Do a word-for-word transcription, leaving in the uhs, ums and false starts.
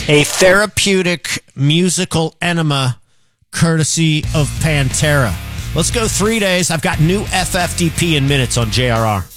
A therapeutic musical enema courtesy of Pantera. Let's go three days. I've got new F F D P in minutes on J R R.